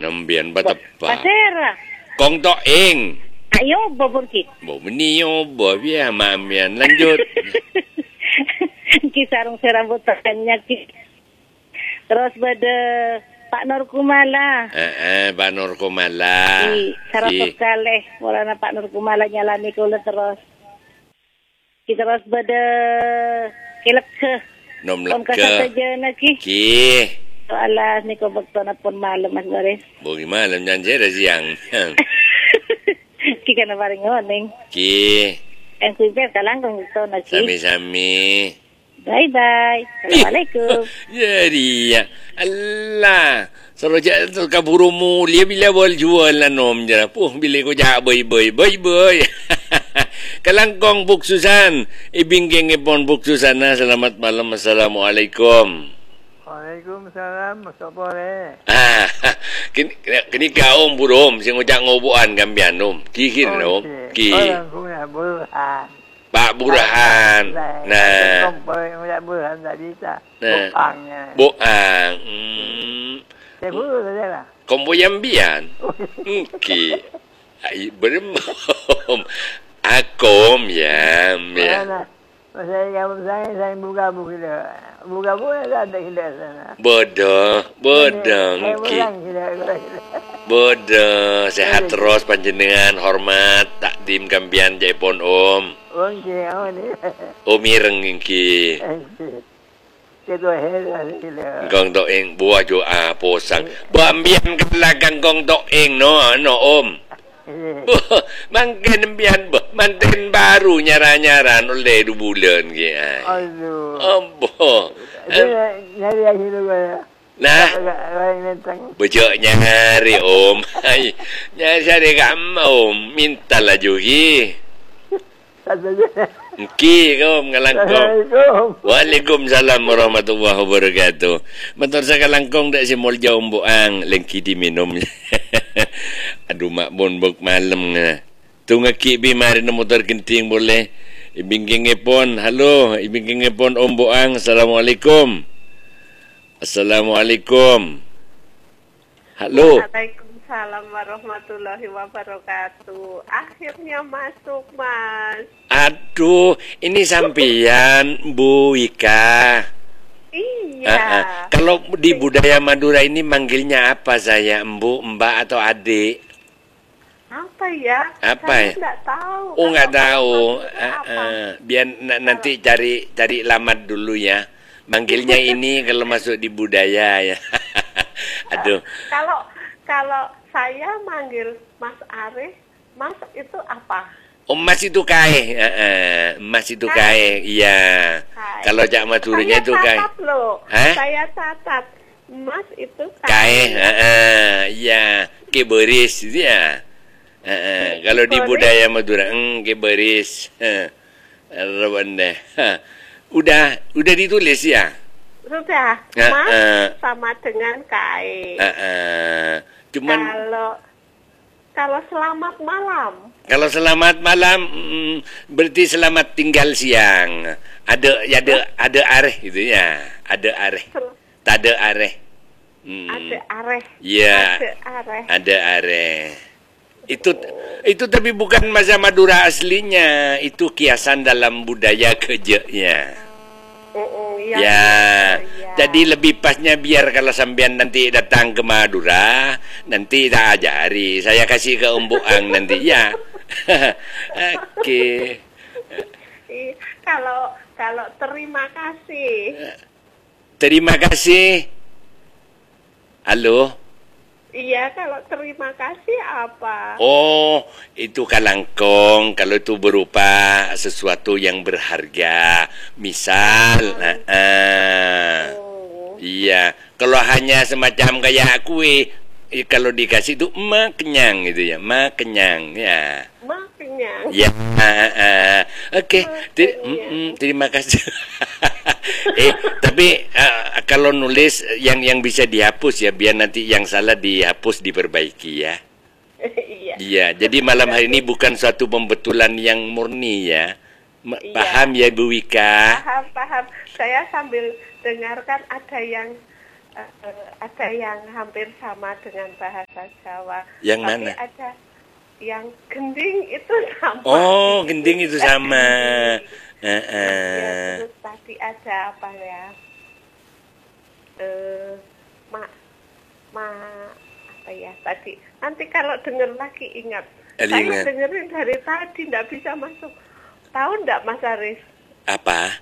nambian batapa. Pasera. Kong to ing. Ayo baburki. Bo menio bo biya mamian lanjut. Kisarung serambut tangannya ki. Terus bade Pak Nur Kumala. Pak Nur Kumala. Sarap kaleh warna Pak Nur Kumala nyalani kula terus. Kita terus bade kilek ke. Nom lek saja naki. Ki. Soalas ni ko bagtona pun malam Mas Goris. Bogi malam jan jera siang. Ki kana bareng ngoning. Ki. En kuiper kalangkong ito naki. Sami-sami. Bye-bye. Assalamualaikum. Jadi ya. Allah. Seroja tu kaburu mulia bila bol jual lah nom jera. Bila ko ja boy. Kalangkong buksusan. Ibingking ipon buksusan na. Selamat malam. Assalamualaikum. Waalaikumsalam. Masuk boleh. Kini kaum burom. Sing ujak ngobuan kambian nom. Kikin nom. Ki. Orang punya Burhan. Pak Burhan. Nah. Punya Burhan tak bisa. Nah. Buangnya. Buang. Saya buru saja lah. Komboyambian. Ki. Ai berem. Akom ya. Saya kamu saya buka-buka kita. Buka-buka ada kita sana. Bodoh ki. Bodoh, sehat terus panjenengan, hormat, takdim kambian jaipon om. Okey, ni. Omi renging ki. Kita heran kita. Gong doeng buah jo posang. Bambian kelagang gong doeng no om. Mangken mbian manten baru nyara-nyara oleh 2 bulan ki. Aduh. Ambo. Nyari lagi tu kan. Nah, bejok nyari om. Nyari kam om, mintalah juga. Ki om kalangkong. Waalaikumsalam warahmatullahi wabarakatuh. Motor sa kalangkong dak si mol jauh buang lengki diminum. Aduh mak bon bok malam na. Tunga ki bi mari na motor genting boleh. Ibingking ipon. Halo, ibingking ipon om buang. Assalamualaikum. Assalamualaikum. Halo. Waalaikumsalam warahmatullahi wabarakatuh. Akhirnya masuk, Mas. Aduh, ini sampean Bu Ika. Iya. Kalau di budaya Madura ini manggilnya apa saya? Embu, Mbak atau Adik? Apa ya? Apa saya ya? Enggak tahu. Oh, enggak tahu. Biar nanti cari lamat dulu ya. Manggilnya ini kalau masuk di budaya ya. Aduh. Kalau saya manggil Mas Arif, Mas itu apa? Oh, Mas itu kae. Mas itu kae. Iya. Kalau Cak Maduranya itu kae. Saya catat. Mas itu kae. Iya. Keberis ya. Kalau di budaya Madura, keberis. Rebande. Udah ditulis ya? Sudah. Mas sama dengan kae. Cuman kalau selamat malam. Kalau selamat malam berarti selamat tinggal siang. Ada areh gitu ya. Ada areh. Tak ada areh. Ada areh. Iya. Ada areh. Itu tapi bukan bahasa Madura aslinya, itu kiasan dalam budaya kejanya. Ya. Jadi lebih pasnya biar kalau sampean nanti datang ke Madura, nanti tak ajari, saya kasih ke Om Buang nanti ya. Oke. Kalau terima kasih. Terima kasih. Halo. Iya, kalau terima kasih apa? Oh, itu kalangkong. Kalau itu berupa sesuatu yang berharga. Misal, iya. Kalau hanya semacam kayak kue, kalau dikasih itu mak kenyang gitu ya, mak kenyang ya. Mak kenyang. Ya, oke. Terima kasih. Tapi kalau nulis yang bisa dihapus ya, biar nanti yang salah dihapus diperbaiki ya. Iya. Jadi malam hari ini bukan suatu pembetulan yang murni ya. Paham ya Bu Wika? Paham. Saya sambil dengarkan ada yang ada yang hampir sama dengan bahasa Jawa. Yang tapi mana? Ada yang gending itu sama. Oh, gending itu sama. Ya, terus tadi ada apa ya? Apa ya tadi? Nanti kalau dengar lagi ingat. Saya dengerin dari tadi, tidak bisa masuk. Tahu enggak Mas Aris? Apa?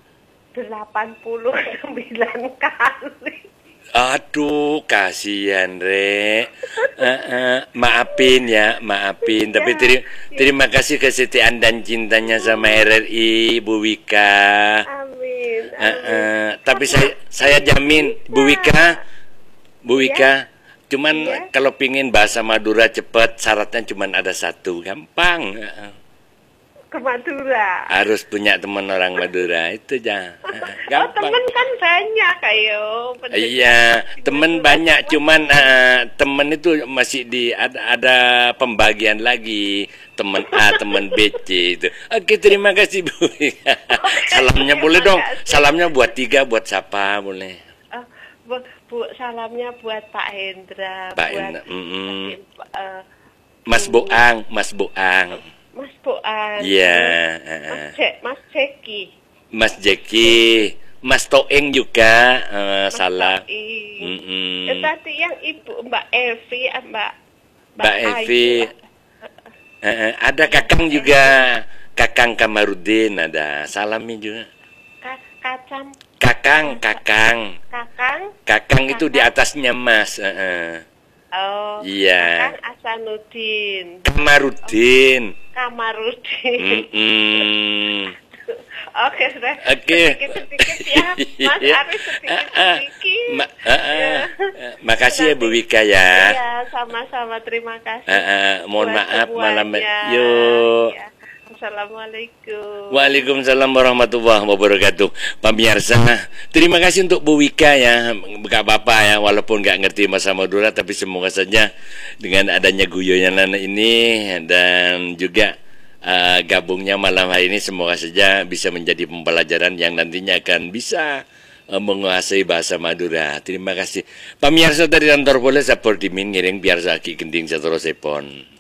89 kali. Aduh, kasihan, Rek. Maafin ya, maafin. Tapi terima kasih kesetiaan dan cintanya sama RRI, Bu Wika. Amin. Tapi saya jamin, Bu Wika, cuman kalau pingin bahasa Madura cepat, syaratnya cuman ada satu, gampang. Ke Madura. Harus punya teman orang Madura, itu aja. Gampang. Temen kan banyak kayo. Iya, temen banyak, cuman temen itu masih ada pembagian lagi, temen A, temen B, C itu. Oke, terima kasih Bu. Salamnya boleh dong, salamnya buat 3, buat siapa boleh? Bu, salamnya buat Pak Hendra, Pak buat Mas Boang. Mas Boang. Iya. Mas Jeki. Mas Jeki. Mas Toeng juga. Salam. Tadi yang Ibu Mbak Evi, Mbak Evi. Ada Kakang juga. Kakang Kamarudin ada. Salamnya juga. Kakang itu di atasnya Mas. Oh, iya. Kakang Asanuddin. Kamarudin. Oke, sudah. Sedikit-sedikit ya, Mas Aris, sedikit-sedikit. Makasih ya Bu Wika ya. Iya, sama-sama, terima kasih. Mohon maaf malam. Yuk. Ya. Assalamualaikum. Waalaikumsalam warahmatullahi wabarakatuh. Pemirsa, terima kasih untuk Bu Wika ya, Kak Bapak ya, walaupun nggak ngerti bahasa Madura, tapi semoga saja dengan adanya guyonan ini dan juga gabungnya malam hari ini, semoga saja bisa menjadi pembelajaran yang nantinya akan bisa menguasai bahasa Madura. Terima kasih. Pemirsa dari kantor bola seperti min ngiring biar saki gending seterusipun.